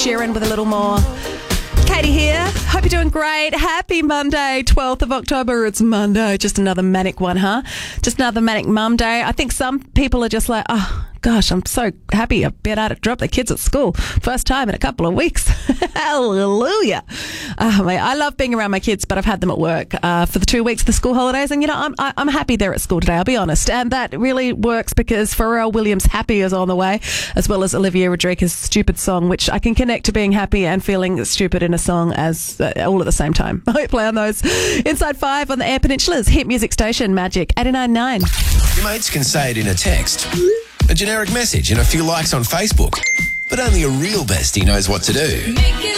Sheeran with a little more. Katie here. Hope you're doing great. Happy Monday, 12th of October. It's Monday. Just another manic one, huh? Just another manic mum day. I think some people are just like, oh, gosh, I'm so happy I've been able to drop the kids at school. First time in a couple of weeks. Hallelujah. I love being around my kids, but I've had them at work for the 2 weeks of the school holidays. And, you know, I'm happy they're at school today, I'll be honest. And that really works because Pharrell Williams' Happy is on the way, as well as Olivia Rodrigo's Stupid song, which I can connect to being happy and feeling stupid in a song as all at the same time. I play on those. Inside 5 on the Air Peninsula's hit music station, Magic 89.9. Your mates can say it in a text, a generic message and a few likes on Facebook, but only a real bestie knows what to do.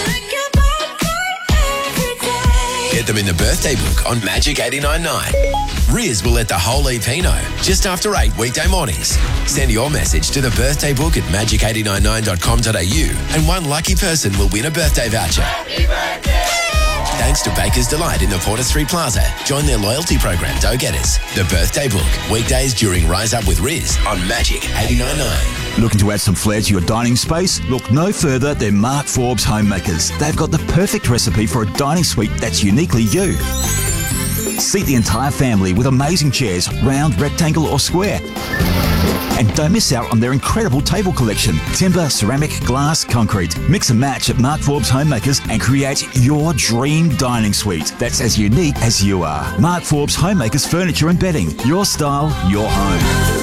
Get them in the birthday book on Magic 89.9. Riz will let the whole EP know just after 8 weekday mornings. Send your message to the birthday book at magic899.com.au and one lucky person will win a birthday voucher. Happy birthday! Thanks to Baker's Delight in the Porter Street Plaza. Join their loyalty program, Go Getters. The birthday book. Weekdays during Rise Up with Riz on Magic 89.9. Looking to add some flair to your dining space? Look no further than Mark Forbes Homemakers. They've got the perfect recipe for a dining suite that's uniquely you. Seat the entire family with amazing chairs, round, rectangle or square. And don't miss out on their incredible table collection. Timber, ceramic, glass, concrete. Mix and match at Mark Forbes Homemakers and create your dream dining suite that's as unique as you are. Mark Forbes Homemakers Furniture and Bedding. Your style, your home.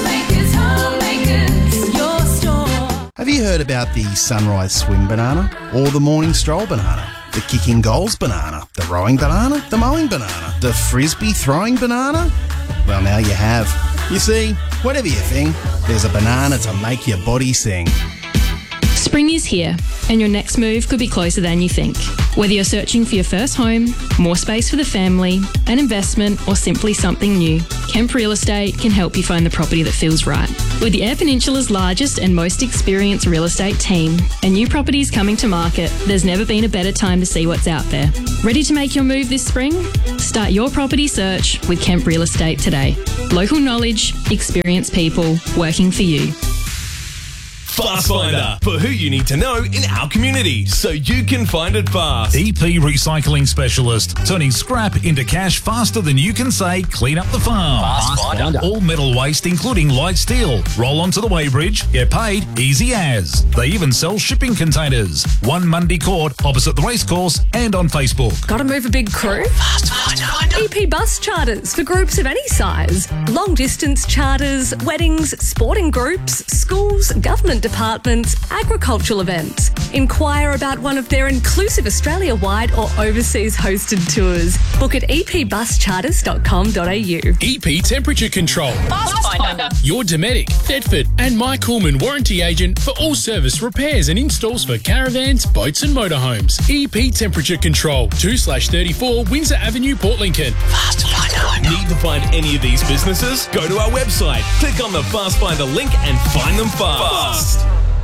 Have you heard about the sunrise swim banana or the morning stroll banana? The kicking goals banana, the rowing banana, the mowing banana, the frisbee throwing banana? Well, now you have. You see, whatever you think, there's a banana to make your body sing. Spring is here, and your next move could be closer than you think. Whether you're searching for your first home, more space for the family, an investment, or simply something new, Kemp Real Estate can help you find the property that feels right. With the Air Peninsula's largest and most experienced real estate team and new properties coming to market, there's never been a better time to see what's out there. Ready to make your move this spring? Start your property search with Kemp Real Estate today. Local knowledge, experienced people working for you. Fast Finder, for who you need to know in our community, so you can find it fast. EP Recycling Specialist, turning scrap into cash faster than you can say clean up the farm. Fast Finder. All metal waste, including light steel. Roll onto the weighbridge, get paid easy as. They even sell shipping containers. 1 Mundy Court, opposite the racecourse, and on Facebook. Got to move a big crew? Fast Finder. EP Bus Charters for groups of any size. Long distance charters, weddings, sporting groups, schools, government departments, agricultural events. Inquire about one of their inclusive Australia-wide or overseas hosted tours. Book at epbuscharters.com.au. EP Temperature Control. Fast Finder. Your Dometic, Thetford and Mike Coolman warranty agent for all service repairs and installs for caravans, boats and motorhomes. EP Temperature Control, 2/34 Windsor Avenue, Port Lincoln. Fast Finder. Need to find any of these businesses? Go to our website, click on the Fast Finder link and find them fast.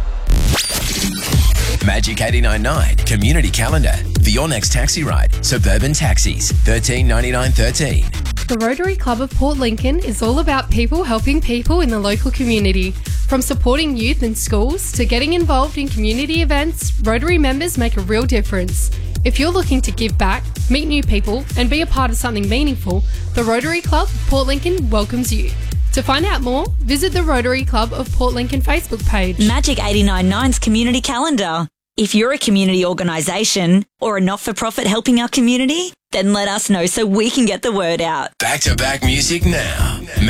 Magic 89.9 Community Calendar for your next taxi ride. Suburban Taxis, $13.99.13. The Rotary Club of Port Lincoln is all about people helping people in the local community. From supporting youth and schools to getting involved in community events, Rotary members make a real difference. If you're looking to give back, meet new people and be a part of something meaningful, the Rotary Club of Port Lincoln welcomes you. To find out more, visit the Rotary Club of Port Lincoln Facebook page. Magic 89.9's Community Calendar. If you're a community organisation or a not-for-profit helping our community, then let us know so we can get the word out. Back-to-back music now.